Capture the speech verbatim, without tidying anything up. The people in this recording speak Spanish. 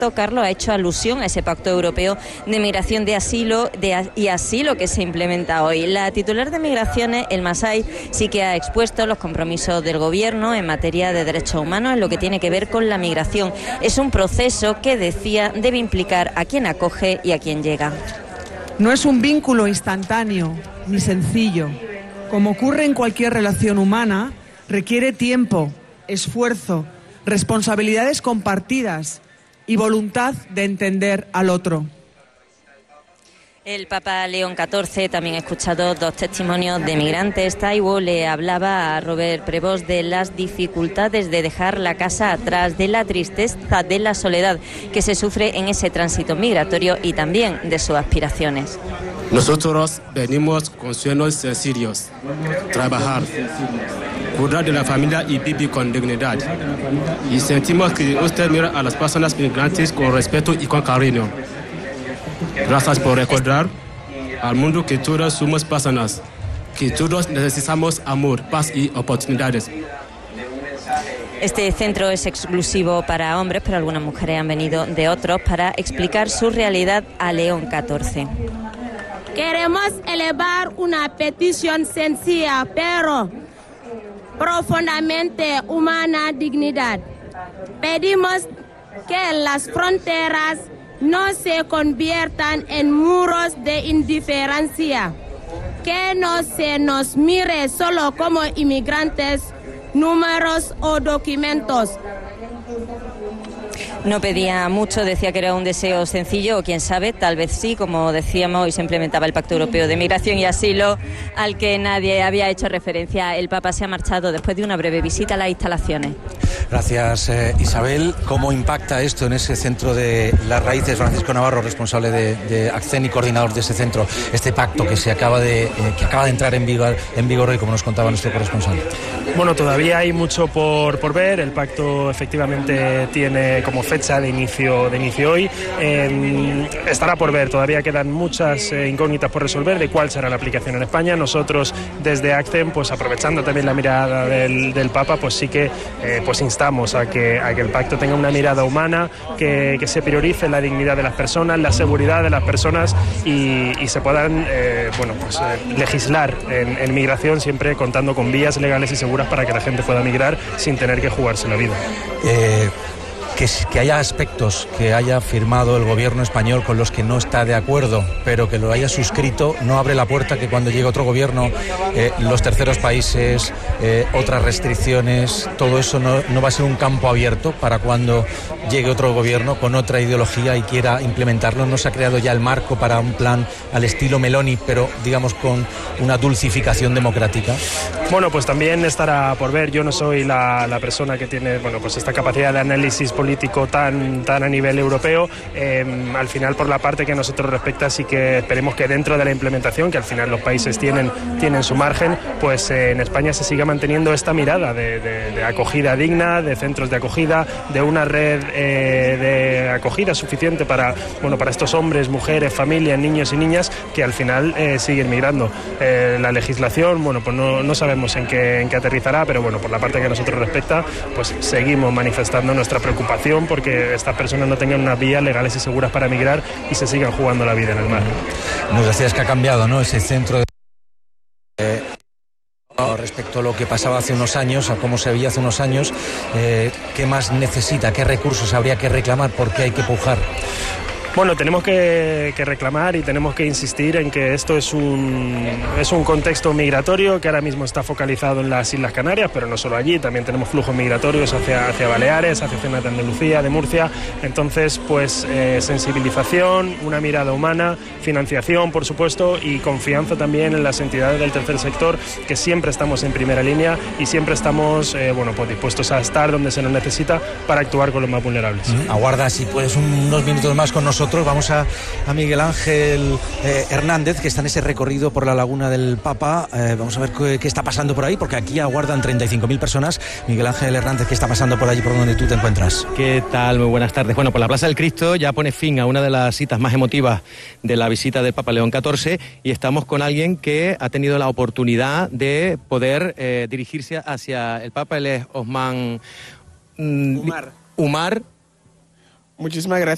Carlos ha hecho alusión a ese pacto europeo de migración de asilo de, y asilo que se implementa hoy. La titular de Migraciones, el Masai, sí que ha expuesto los compromisos del Gobierno en materia de derechos humanos en lo que tiene que ver con la migración. Es un proceso que, decía, debe implicar a quien acoge y a quien llega. No es un vínculo instantáneo ni sencillo. Como ocurre en cualquier relación humana, requiere tiempo, esfuerzo, responsabilidades compartidas y voluntad de entender al otro. El Papa León catorce también ha escuchado dos testimonios de migrantes. Taibo le hablaba a Robert Prevost de las dificultades de dejar la casa atrás, de la tristeza, de la soledad que se sufre en ese tránsito migratorio y también de sus aspiraciones. Nosotros venimos con sueños sencillos, trabajar, cuidar de la familia y vivir con dignidad. Y sentimos que usted mira a las personas migrantes con respeto y con cariño. Gracias por recordar al mundo que todos somos personas, que todos necesitamos amor, paz y oportunidades. Este centro es exclusivo para hombres, pero algunas mujeres han venido de otros para explicar su realidad a León catorce. Queremos elevar una petición sencilla, pero profundamente humana, dignidad. Pedimos que las fronteras no se conviertan en muros de indiferencia, que no se nos mire solo como inmigrantes, números o documentos. No pedía mucho, decía que era un deseo sencillo, o quién sabe, tal vez sí, como decíamos, hoy se implementaba el Pacto Europeo de Migración y Asilo, al que nadie había hecho referencia. El Papa se ha marchado después de una breve visita a las instalaciones. Gracias, eh, Isabel. ¿Cómo impacta esto en ese centro de las raíces? Francisco Navarro, responsable de, de Accen y coordinador de ese centro, este pacto que se acaba de, eh, que acaba de entrar en vigor, en vigor hoy, como nos contaba nuestro corresponsal. Bueno, todavía hay mucho por, por ver. El pacto efectivamente tiene como fecha de inicio, de inicio hoy. Eh, estará por ver, todavía quedan muchas eh, incógnitas por resolver de cuál será la aplicación en España. Nosotros desde Accen, pues aprovechando también la mirada del, del Papa, pues sí que eh, pues instamos a que, a que el pacto tenga una mirada humana, que, que se priorice la dignidad de las personas, la seguridad de las personas y, y se puedan eh, bueno, pues, eh, legislar en, en migración, siempre contando con vías legales y seguras para que la gente pueda migrar sin tener que jugarse la vida. Eh... Que, que haya aspectos que haya firmado el gobierno español con los que no está de acuerdo, pero que lo haya suscrito, no abre la puerta que cuando llegue otro gobierno, eh, los terceros países, eh, otras restricciones, todo eso no, no va a ser un campo abierto para cuando llegue otro gobierno con otra ideología y quiera implementarlo. No se ha creado ya el marco para un plan al estilo Meloni, pero digamos con una dulcificación democrática. Bueno, pues también estará por ver. Yo no soy la, la persona que tiene, bueno, pues esta capacidad de análisis político tan, tan a nivel europeo. Eh, al final, por la parte que a nosotros respecta, sí que esperemos que dentro de la implementación, que al final los países tienen, tienen su margen, pues eh, en España se siga manteniendo esta mirada de, de, de acogida digna, de centros de acogida, de una red eh, de acogida suficiente para, bueno, para estos hombres, mujeres, familias, niños y niñas que al final eh, siguen migrando. Eh, la legislación, bueno, pues no, no sabemos en qué, en qué aterrizará, pero bueno, por la parte que a nosotros respecta, pues seguimos manifestando nuestra preocupación porque estas personas no tengan unas vías legales y seguras para migrar y se sigan jugando la vida en el mar. Nos decías que ha cambiado, ¿no?, ese centro de... Eh... Respecto a lo que pasaba hace unos años, a cómo se veía hace unos años, eh, ¿qué más necesita? ¿Qué recursos habría que reclamar? ¿Por qué hay que pujar? Bueno, tenemos que, que reclamar y tenemos que insistir en que esto es un, es un contexto migratorio que ahora mismo está focalizado en las Islas Canarias, pero no solo allí, también tenemos flujos migratorios hacia, hacia Baleares, hacia zonas de Andalucía, de Murcia. Entonces, pues eh, sensibilización, una mirada humana, financiación, por supuesto, y confianza también en las entidades del tercer sector, que siempre estamos en primera línea y siempre estamos eh, bueno, pues dispuestos a estar donde se nos necesita para actuar con los más vulnerables. Mm, aguarda, si puedes, unos minutos más con nosotros. Vamos a, a Miguel Ángel eh, Hernández, que está en ese recorrido por la Laguna del Papa. Eh, vamos a ver qué, qué está pasando por ahí, porque aquí aguardan treinta y cinco mil personas. Miguel Ángel Hernández, ¿qué está pasando por allí, por donde tú te encuentras? ¿Qué tal? Muy buenas tardes. Bueno, por la Plaza del Cristo ya pone fin a una de las citas más emotivas de la visita del Papa León catorce y estamos con alguien que ha tenido la oportunidad de poder eh, dirigirse hacia el Papa. Él es Osman mm, Umar. Umar. Muchísimas gracias.